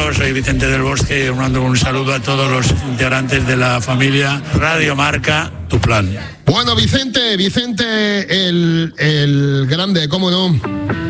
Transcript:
Fernando, soy Vicente del Bosque y os mando un saludo a todos los integrantes de la familia Radio Marca, tu plan. Bueno, Vicente, el grande, ¿cómo no?